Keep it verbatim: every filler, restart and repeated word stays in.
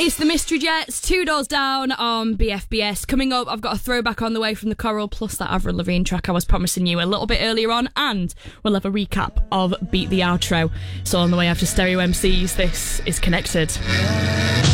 It's the Mystery Jets, Two Doors Down on B F B S. Coming up, I've got a throwback on the way from the Coral, plus that Avril Lavigne track I was promising you a little bit earlier on, and we'll have a recap of Beat the Outro. So on the way after Stereo M Cs, this is Connected.